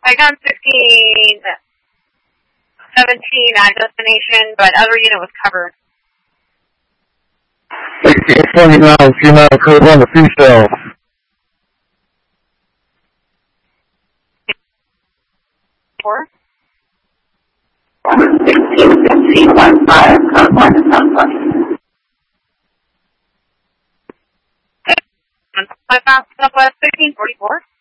Icon 16, 17 at destination, but other unit was covered. 1629, female code 1 to Seashell. 4. 161515, code 1 to Southwest. Southwest 1644.